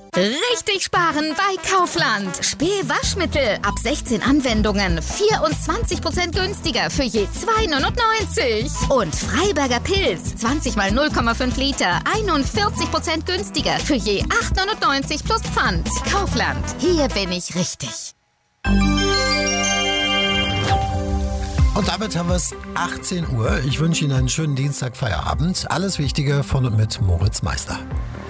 Richtig sparen bei Kaufland. Spee-Waschmittel ab 16 Anwendungen 24% günstiger für je 2,99. Und Freiberger Pilz 20 mal 0,5 Liter 41% günstiger für je 8,99 plus Pfand. Kaufland. Hier bin ich richtig. Und damit haben wir es 18 Uhr. Ich wünsche Ihnen einen schönen Dienstag-Feierabend. Alles Wichtige von und mit Moritz Meister.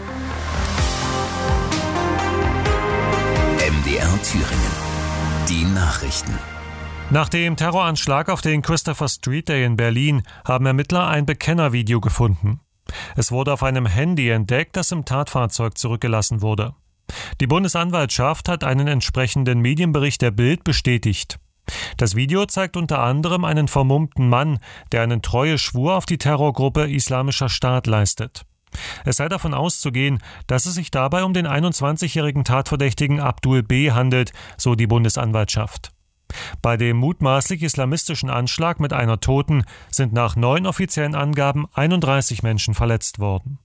MDR Thüringen. Die Nachrichten. Nach dem Terroranschlag auf den Christopher Street Day in Berlin haben Ermittler ein Bekennervideo gefunden. Es wurde auf einem Handy entdeckt, das im Tatfahrzeug zurückgelassen wurde. Die Bundesanwaltschaft hat einen entsprechenden Medienbericht der Bild bestätigt. Das Video zeigt unter anderem einen vermummten Mann, der einen Treueschwur auf die Terrorgruppe Islamischer Staat leistet. Es sei davon auszugehen, dass es sich dabei um den 21-jährigen Tatverdächtigen Abdul B. handelt, so die Bundesanwaltschaft. Bei dem mutmaßlich islamistischen Anschlag mit einer Toten sind nach 9 offiziellen Angaben 31 Menschen verletzt worden.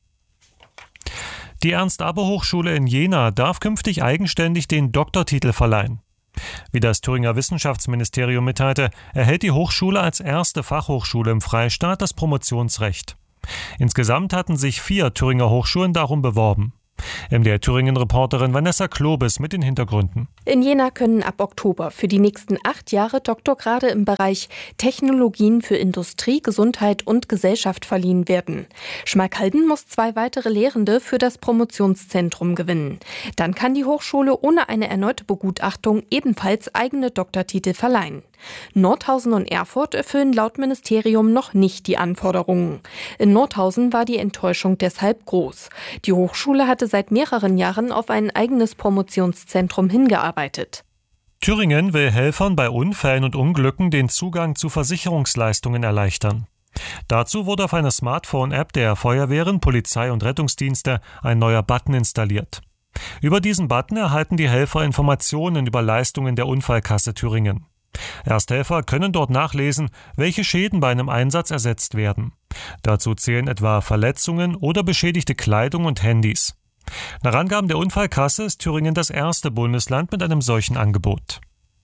Die Ernst-Abbe-Hochschule in Jena darf künftig eigenständig den Doktortitel verleihen. Wie das Thüringer Wissenschaftsministerium mitteilte, erhält die Hochschule als erste Fachhochschule im Freistaat das Promotionsrecht. Insgesamt hatten sich 4 Thüringer Hochschulen darum beworben. MDR Thüringen-Reporterin Vanessa Klobes mit den Hintergründen. In Jena können ab Oktober für die nächsten 8 Jahre Doktorgrade im Bereich Technologien für Industrie, Gesundheit und Gesellschaft verliehen werden. Schmalkalden muss 2 weitere Lehrende für das Promotionszentrum gewinnen. Dann kann die Hochschule ohne eine erneute Begutachtung ebenfalls eigene Doktortitel verleihen. Nordhausen und Erfurt erfüllen laut Ministerium noch nicht die Anforderungen. In Nordhausen war die Enttäuschung deshalb groß. Die Hochschule hatte seit mehreren Jahren auf ein eigenes Promotionszentrum hingearbeitet. Thüringen will Helfern bei Unfällen und Unglücken den Zugang zu Versicherungsleistungen erleichtern. Dazu wurde auf einer Smartphone-App der Feuerwehren, Polizei und Rettungsdienste ein neuer Button installiert. Über diesen Button erhalten die Helfer Informationen über Leistungen der Unfallkasse Thüringen. Ersthelfer können dort nachlesen, welche Schäden bei einem Einsatz ersetzt werden. Dazu zählen etwa Verletzungen oder beschädigte Kleidung und Handys. Nach Angaben der Unfallkasse ist Thüringen das erste Bundesland mit einem solchen Angebot.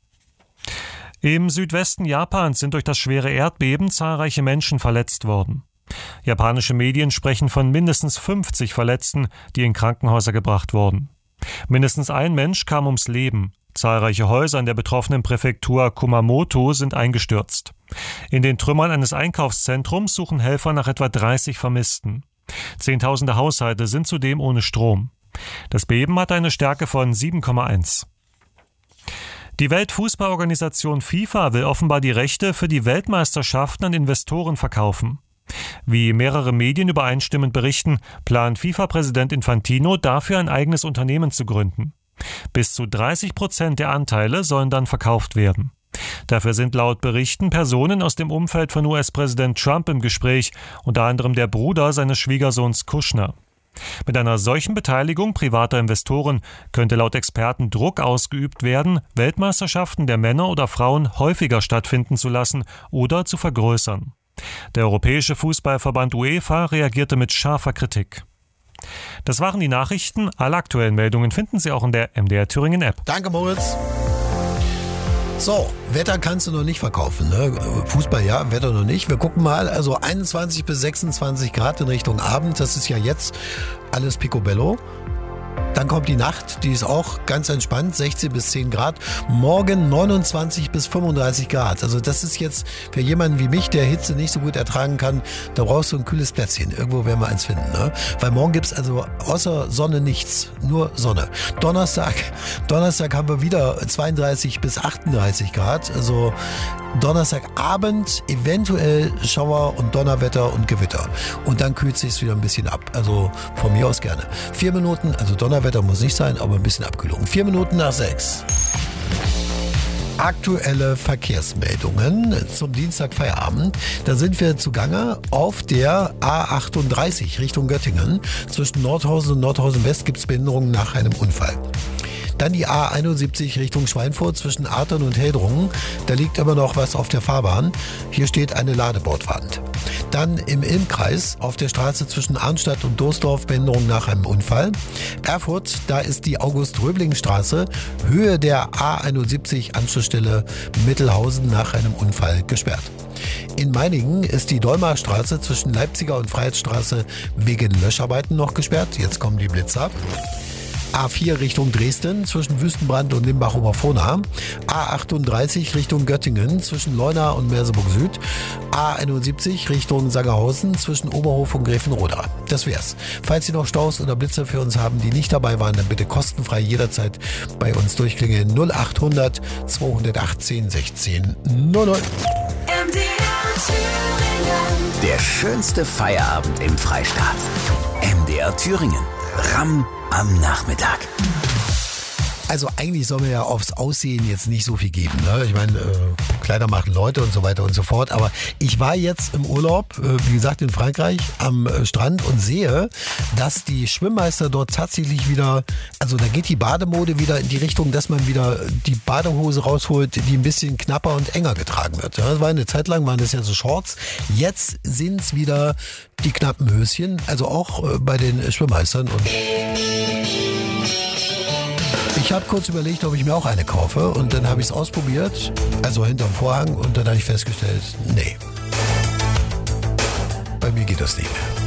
Im Südwesten Japans sind durch das schwere Erdbeben zahlreiche Menschen verletzt worden. Japanische Medien sprechen von mindestens 50 Verletzten, die in Krankenhäuser gebracht wurden. Mindestens ein Mensch kam ums Leben. Zahlreiche Häuser in der betroffenen Präfektur Kumamoto sind eingestürzt. In den Trümmern eines Einkaufszentrums suchen Helfer nach etwa 30 Vermissten. Zehntausende Haushalte sind zudem ohne Strom. Das Beben hat eine Stärke von 7,1. Die Weltfußballorganisation FIFA will offenbar die Rechte für die Weltmeisterschaften an Investoren verkaufen. Wie mehrere Medien übereinstimmend berichten, plant FIFA-Präsident Infantino dafür ein eigenes Unternehmen zu gründen. Bis zu 30% der Anteile sollen dann verkauft werden. Dafür sind laut Berichten Personen aus dem Umfeld von US-Präsident Trump im Gespräch, unter anderem der Bruder seines Schwiegersohns Kushner. Mit einer solchen Beteiligung privater Investoren könnte laut Experten Druck ausgeübt werden, Weltmeisterschaften der Männer oder Frauen häufiger stattfinden zu lassen oder zu vergrößern. Der Europäische Fußballverband UEFA reagierte mit scharfer Kritik. Das waren die Nachrichten. Alle aktuellen Meldungen finden Sie auch in der MDR Thüringen App. Danke, Moritz. So, Wetter kannst du noch nicht verkaufen, ne? Fußball ja, Wetter noch nicht. Wir gucken mal, also 21 bis 26 Grad in Richtung Abend. Das ist ja jetzt alles picobello. Dann kommt die Nacht, die ist auch ganz entspannt, 16 bis 10 Grad. Morgen 29 bis 35 Grad. Also das ist jetzt für jemanden wie mich, der Hitze nicht so gut ertragen kann, da brauchst du ein kühles Plätzchen. Irgendwo werden wir eins finden, ne? Weil morgen gibt's also außer Sonne nichts, nur Sonne. Donnerstag haben wir wieder 32 bis 38 Grad. Also Donnerstagabend eventuell Schauer und Donnerwetter und Gewitter. Und dann kühlt es sich wieder ein bisschen ab. Also von mir aus gerne. 4 Minuten, also Donnerwetter muss nicht sein, aber ein bisschen Abkühlung. 4 Minuten nach 6. Aktuelle Verkehrsmeldungen zum Dienstagfeierabend. Da sind wir zugange auf der A38 Richtung Göttingen. Zwischen Nordhausen und Nordhausen West gibt es Behinderungen nach einem Unfall. Dann die A71 Richtung Schweinfurt zwischen Artern und Heldrungen. Da liegt immer noch was auf der Fahrbahn. Hier steht eine Ladebordwand. Dann im Ilmkreis auf der Straße zwischen Arnstadt und Dorsdorf Behinderung nach einem Unfall. Erfurt, da ist die August-Röbling-Straße, Höhe der A71 Anschlussstelle Mittelhausen nach einem Unfall gesperrt. In Meiningen ist die Dolmarstraße zwischen Leipziger und Freiheitsstraße wegen Löscharbeiten noch gesperrt. Jetzt kommen die Blitzer. A4 Richtung Dresden zwischen Wüstenbrand und Limbach-Oberfrohna. A38 Richtung Göttingen zwischen Leuna und Merseburg Süd. A71 Richtung Sangerhausen zwischen Oberhof und Gräfenroda. Das wär's. Falls Sie noch Staus oder Blitzer für uns haben, die nicht dabei waren, dann bitte kostenfrei jederzeit bei uns durchklingeln. 0800 218 16 00. Der schönste Feierabend im Freistaat. MDR Thüringen. Ramm am Nachmittag. Also eigentlich soll man ja aufs Aussehen jetzt nicht so viel geben. Ne? Ich meine, Kleider machen Leute und so weiter und so fort. Aber ich war jetzt im Urlaub, wie gesagt in Frankreich, am Strand und sehe, dass die Schwimmmeister dort tatsächlich wieder, also da geht die Bademode wieder in die Richtung, dass man wieder die Badehose rausholt, die ein bisschen knapper und enger getragen wird. Ja, das war eine Zeit lang, waren das ja so Shorts. Jetzt sind es wieder die knappen Höschen, also auch bei den Schwimmmeistern. Und ich habe kurz überlegt, ob ich mir auch eine kaufe und dann habe ich es ausprobiert, also hinterm Vorhang, und dann habe ich festgestellt, nee, bei mir geht das nicht mehr.